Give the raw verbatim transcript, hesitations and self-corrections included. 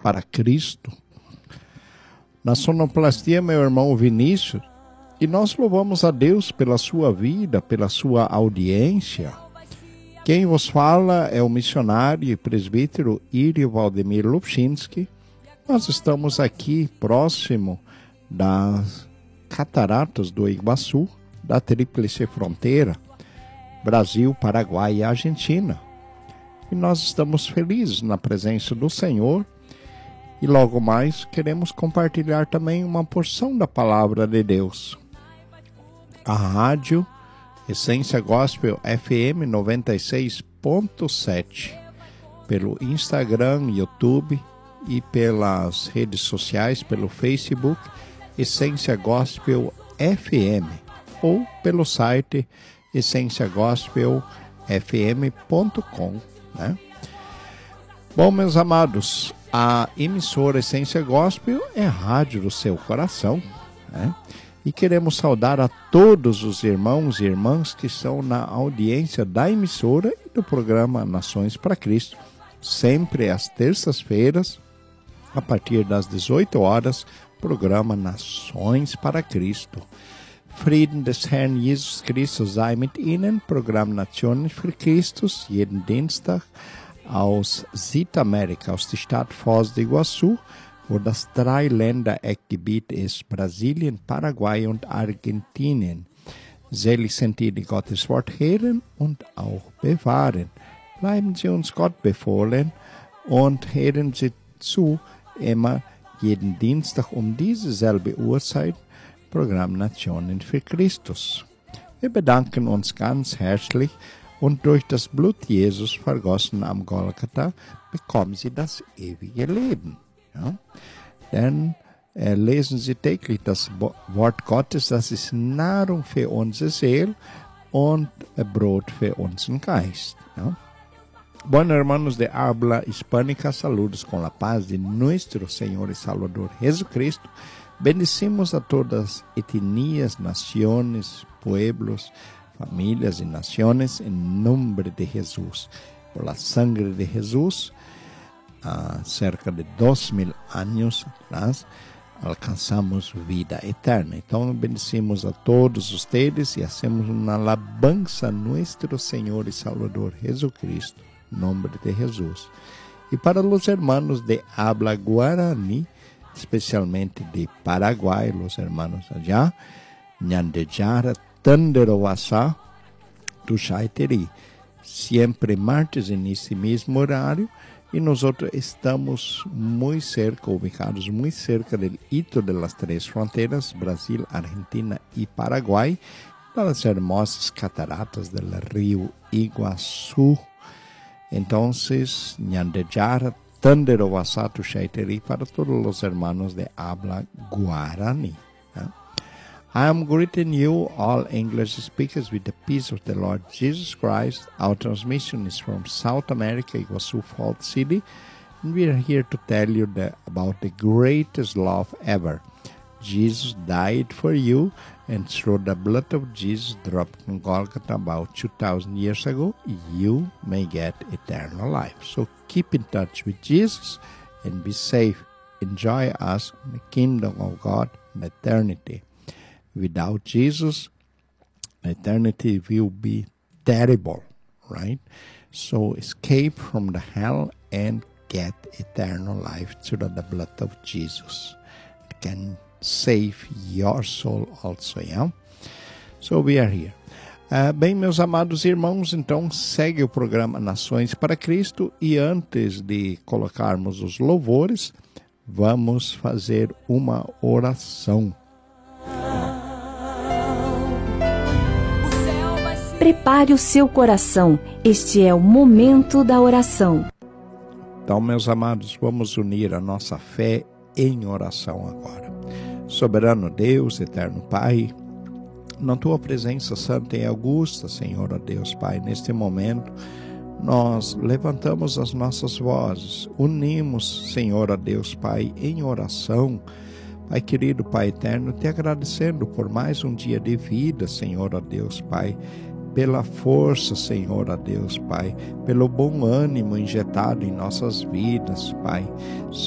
para Cristo. Na sonoplastia, meu irmão Vinícius, e nós louvamos a Deus pela sua vida, pela sua audiência. Quem vos fala é o missionário e presbítero Írio Valdemir Lubchinski. Nós estamos aqui próximo das Cataratas do Iguaçu, da Tríplice Fronteira, Brasil, Paraguai e Argentina. E nós estamos felizes na presença do Senhor e logo mais queremos compartilhar também uma porção da Palavra de Deus. A rádio Essência Gospel F M noventa e seis ponto sete, pelo Instagram, YouTube e pelas redes sociais, pelo Facebook, Essência Gospel F M, ou pelo site essência gospel f m ponto com, né? Bom, meus amados, a emissora Essência Gospel é a rádio do seu coração, né? E queremos saudar a todos os irmãos e irmãs que estão na audiência da emissora e do programa Nações para Cristo, sempre às terças-feiras, a partir das dezoito horas, programa Nações para Cristo. Frieden des Herrn Jesus Christus sei mit Ihnen, Programm Nationen für Christus, jeden Dienstag aus Südamerika, aus der Stadt Foz do Iguaçu, wo das Dreiländereckgebiet ist, Brasilien, Paraguay und Argentinien. Selig sind die, die Gottes Wort hören und auch bewahren. Bleiben Sie uns Gott befohlen und hören Sie zu, immer jeden Dienstag um diese selbe Uhrzeit, Programm Nationen für Christus. Wir bedanken uns ganz herzlich und durch das Blut Jesus vergossen am Golgatha bekommen Sie das ewige Leben. Ja? Denn äh, lesen Sie täglich das Bo- Wort Gottes, das ist Nahrung für unsere Seele und äh, Brot für unseren Geist. Ja? Bueno, hermanos de habla hispánica, saludos con la paz de nuestro Señor y Salvador Jesucristo. Bendecimos a todas etnias, naciones, pueblos, familias y naciones en nombre de Jesús. Por la sangre de Jesús, uh, cerca de dos mil años atrás, alcanzamos vida eterna. Então, bendecimos a todos ustedes e hacemos uma alabanza a nuestro Señor y Salvador Jesucristo. En nombre de Jesús. Y para los hermanos de habla guaraní, especialmente de Paraguay, los hermanos allá, Ñandejara, Tanderovassá, Tuxaiteri, siempre martes en este mismo horario, y nosotros estamos muy cerca, ubicados muy cerca del hito de las tres fronteras, Brasil, Argentina y Paraguay, las hermosas cataratas del río Iguazú. Entonces, Ñandejara, Tanderovassá, Tuxaiteri, para todos los hermanos de habla guaraní. ¿eh? I am greeting you, all English speakers, with the peace of the Lord Jesus Christ. Our transmission is from South America, Iguaçu Falls City, and we are here to tell you the, about the greatest love ever. Jesus died for you, and through the blood of Jesus dropped on Golgotha about two thousand years ago, you may get eternal life. So keep in touch with Jesus and be safe. Enjoy us in the kingdom of God in eternity. Without Jesus, eternity will be terrible, right? So escape from the hell and get eternal life through the blood of Jesus. It can save your soul also, yeah? So we are here. Uh, bem, meus amados irmãos, então segue o programa Nações para Cristo e antes de colocarmos os louvores, vamos fazer uma oração. Prepare o seu coração, este é o momento da oração. Então, meus amados, vamos unir a nossa fé em oração agora. Soberano Deus, eterno Pai, na Tua presença santa e augusta, Senhor, ó Deus Pai, neste momento, nós levantamos as nossas vozes, unimos, Senhor, ó Deus Pai, em oração, Pai querido, Pai eterno, te agradecendo por mais um dia de vida, Senhor, ó Deus Pai, pela força, Senhor, ó Deus Pai, pelo bom ânimo injetado em nossas vidas, Pai.